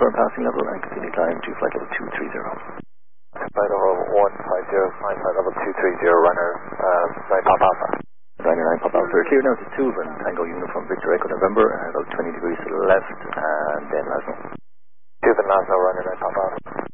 confirm passing level and continue climb to flight level 230. Flight level 150, flight level 230, runner 9 Papa Alpha. Runner 9 Papa Alpha. Clear now to Tuvan, Tango Uniform Victor Echo November, about 20 degrees to the left, and then Lasno. Tuvan, Lasno, runner 9 Papa Alpha.